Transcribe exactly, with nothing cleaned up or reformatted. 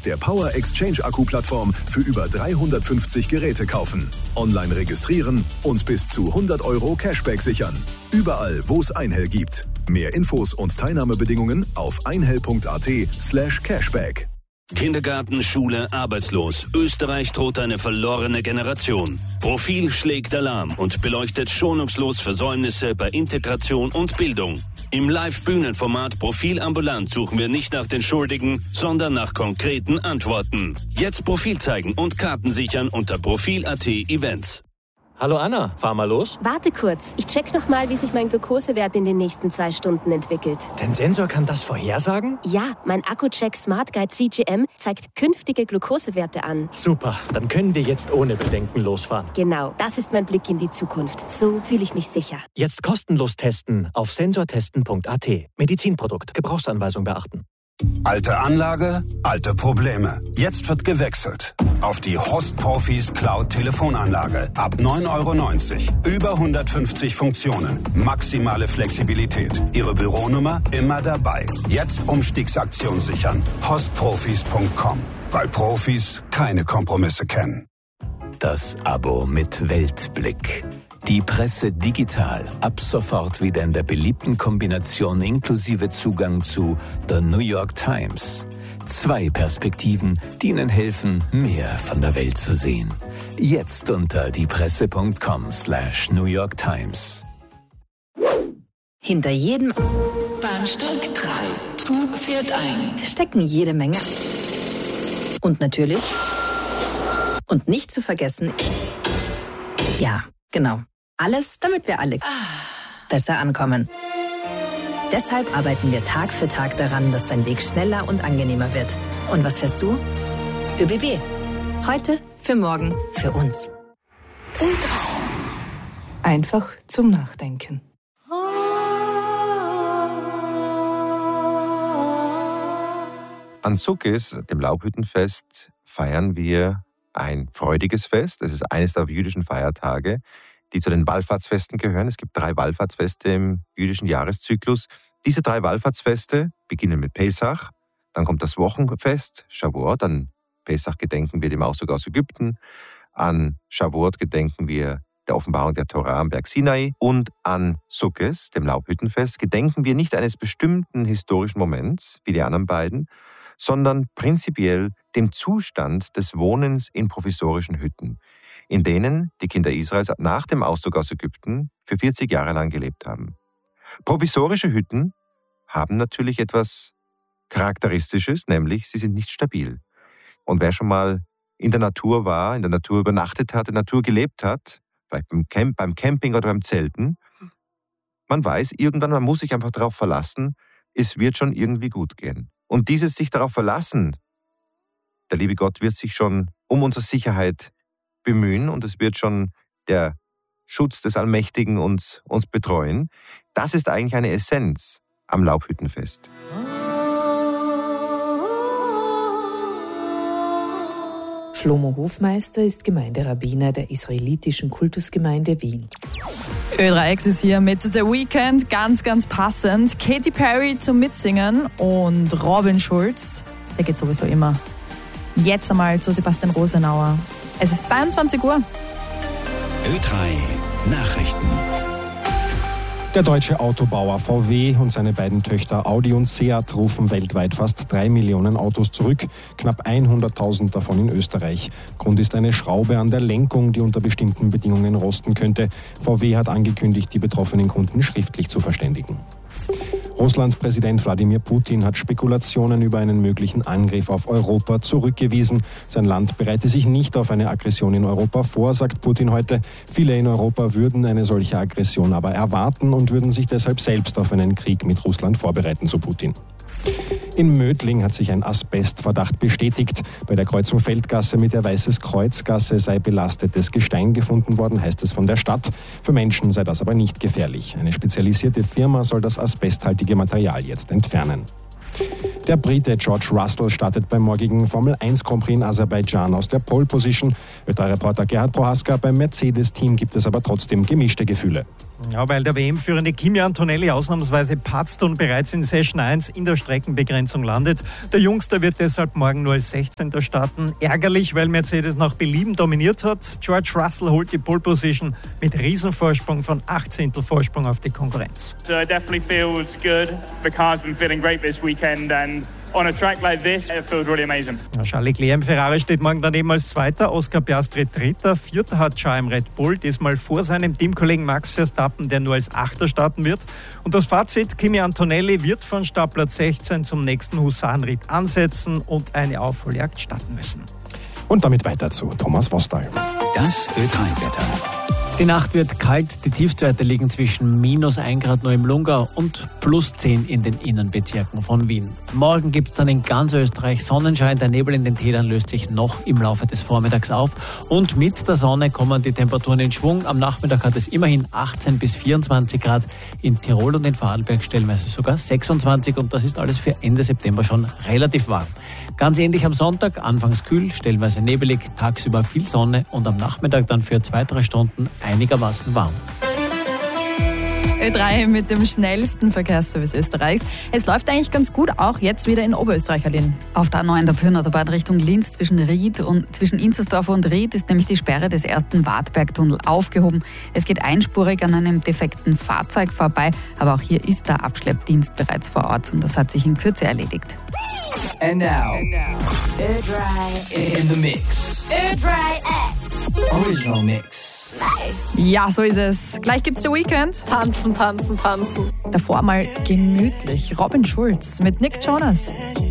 der Power Exchange Akkuplattform für über dreihundertfünfzig Geräte kaufen. Online registrieren und bis zu hundert Euro Cashback sichern. Überall, wo es Einhell gibt. Mehr Infos und Teilnahmebedingungen auf einhell.at slash cashback. Kindergarten, Schule, arbeitslos. Österreich droht eine verlorene Generation. Profil schlägt Alarm und beleuchtet schonungslos Versäumnisse bei Integration und Bildung. Im Live-Bühnenformat Profil ambulant suchen wir nicht nach den Schuldigen, sondern nach konkreten Antworten. Jetzt Profil zeigen und Karten sichern unter Profil punkt at Events. Hallo Anna, fahr mal los. Warte kurz, ich check noch mal, wie sich mein Glukosewert in den nächsten zwei Stunden entwickelt. Dein Sensor kann das vorhersagen? Ja, mein Akku-Check Smart Guide C G M zeigt künftige Glukosewerte an. Super, dann können wir jetzt ohne Bedenken losfahren. Genau, das ist mein Blick in die Zukunft. So fühle ich mich sicher. Jetzt kostenlos testen auf sensortesten punkt at. Medizinprodukt, Gebrauchsanweisung beachten. Alte Anlage, alte Probleme. Jetzt wird gewechselt auf die Host Profis Cloud Telefonanlage. Ab neun Euro neunzig. Über hundertfünfzig Funktionen. Maximale Flexibilität. Ihre Büronummer immer dabei. Jetzt Umstiegsaktion sichern. hostprofis punkt com. Weil Profis keine Kompromisse kennen. Das Abo mit Weltblick. Die Presse digital, ab sofort wieder in der beliebten Kombination inklusive Zugang zu The New York Times. Zwei Perspektiven, die Ihnen helfen, mehr von der Welt zu sehen. Jetzt unter diepresse punkt com slash New York Times. Hinter jedem Bahnsteig drei. Zug fährt ein. stecken jede Menge. Und natürlich, und nicht zu vergessen, ja, genau. Alles, damit wir alle besser ankommen. Deshalb arbeiten wir Tag für Tag daran, dass dein Weg schneller und angenehmer wird. Und was fährst du? ÖBB. Heute, für morgen, für uns. Ö drei. Einfach zum Nachdenken. An Sukkot, dem Laubhüttenfest, feiern wir ein freudiges Fest. Es ist eines der jüdischen Feiertage, die zu den Wallfahrtsfesten gehören. Es gibt drei Wallfahrtsfeste im jüdischen Jahreszyklus. Diese drei Wallfahrtsfeste beginnen mit Pesach, dann kommt das Wochenfest, Shavuot, an Pesach gedenken wir dem Auszug aus Ägypten, an Shavuot gedenken wir der Offenbarung der Torah am Berg Sinai und an Sukkot, dem Laubhüttenfest, gedenken wir nicht eines bestimmten historischen Moments, wie die anderen beiden, sondern prinzipiell dem Zustand des Wohnens in provisorischen Hütten, in denen die Kinder Israels nach dem Auszug aus Ägypten für vierzig Jahre lang gelebt haben. Provisorische Hütten haben natürlich etwas Charakteristisches, nämlich sie sind nicht stabil. Und wer schon mal in der Natur war, in der Natur übernachtet hat, in der Natur gelebt hat, vielleicht beim, Camp, beim Camping oder beim Zelten, man weiß irgendwann, man muss sich einfach darauf verlassen, es wird schon irgendwie gut gehen. Und dieses sich darauf verlassen, der liebe Gott wird sich schon um unsere Sicherheit bemühen und es wird schon der Schutz des Allmächtigen uns, uns betreuen. Das ist eigentlich eine Essenz am Laubhüttenfest. Shlomo Hofmeister ist Gemeinderabbiner der israelitischen Kultusgemeinde Wien. Ö drei X ist hier mit The Weeknd, ganz, ganz passend. Katy Perry zum Mitsingen und Robin Schulz, der geht sowieso immer. Jetzt einmal zu Sebastian Rosenauer. Es ist zweiundzwanzig Uhr. Ö drei Nachrichten. Der deutsche Autobauer V W und seine beiden Töchter Audi und Seat rufen weltweit fast drei Millionen Autos zurück, knapp hunderttausend davon in Österreich. Grund ist eine Schraube an der Lenkung, die unter bestimmten Bedingungen rosten könnte. V W hat angekündigt, die betroffenen Kunden schriftlich zu verständigen. Russlands Präsident Wladimir Putin hat Spekulationen über einen möglichen Angriff auf Europa zurückgewiesen. Sein Land bereite sich nicht auf eine Aggression in Europa vor, sagt Putin heute. Viele in Europa würden eine solche Aggression aber erwarten und würden sich deshalb selbst auf einen Krieg mit Russland vorbereiten, so Putin. In Mödling hat sich ein Asbestverdacht bestätigt. Bei der Kreuzung Feldgasse mit der Weißes-Kreuz-Gasse sei belastetes Gestein gefunden worden, heißt es von der Stadt. Für Menschen sei das aber nicht gefährlich. Eine spezialisierte Firma soll das asbesthaltige Material jetzt entfernen. Der Brite George Russell startet beim morgigen Formel eins Grand Prix in Aserbaidschan aus der Pole Position. Ö drei Reporter Gerhard Prohaska, beim Mercedes-Team gibt es aber trotzdem gemischte Gefühle. Ja, weil der W M-führende Kimi Antonelli ausnahmsweise patzt und bereits in Session eins in der Streckenbegrenzung landet. Der Jungster wird deshalb morgen nur als sechzehnter starten. Ärgerlich, weil Mercedes nach Belieben dominiert hat. George Russell holt die Pole Position mit Riesenvorsprung von acht Zehntel Vorsprung auf die Konkurrenz. So it definitely feels good. The car's been feeling great this weekend and on a track like this, it feels really amazing. Charles Leclerc im Ferrari steht morgen daneben als Zweiter, Oscar Piastri Dritter, Vierter hat Charles im Red Bull, diesmal vor seinem Teamkollegen Max Verstappen, der nur als Achter starten wird. Und das Fazit, Kimi Antonelli wird von Startplatz sechzehn zum nächsten Husarenritt ansetzen und eine Aufholjagd starten müssen. Und damit weiter zu Thomas Vostal. Das Ö drei Wetter. Die Nacht wird kalt, die Tiefstwerte liegen zwischen minus ein Grad nur im Lungau und plus zehn in den Innenbezirken von Wien. Morgen gibt es dann in ganz Österreich Sonnenschein, der Nebel in den Tälern löst sich noch im Laufe des Vormittags auf und mit der Sonne kommen die Temperaturen in Schwung. Am Nachmittag hat es immerhin achtzehn bis vierundzwanzig Grad, in Tirol und in Vorarlberg stellenweise sogar sechsundzwanzig und das ist alles für Ende September schon relativ warm. Ganz ähnlich am Sonntag, anfangs kühl, stellenweise nebelig, tagsüber viel Sonne und am Nachmittag dann für zwei, drei Stunden einigermaßen warm. Ö drei mit dem schnellsten Verkehrsservice Österreichs. Es läuft eigentlich ganz gut, auch jetzt wieder in Oberösterreich, Aline. Auf der A neun der Pyrnenautobahn Richtung Linz zwischen Ried und zwischen Inzersdorf und Ried ist nämlich die Sperre des ersten Wartbergtunnel aufgehoben. Es geht einspurig an einem defekten Fahrzeug vorbei, aber auch hier ist der Abschleppdienst bereits vor Ort und das hat sich in Kürze erledigt. And now, and now. Ö drei in the mix. Ö drei X. Original Mix. Ja, so ist es. Gleich gibt's The Weekend. Tanzen, tanzen, tanzen. Davor mal gemütlich. Robin Schulz mit Nick Jonas.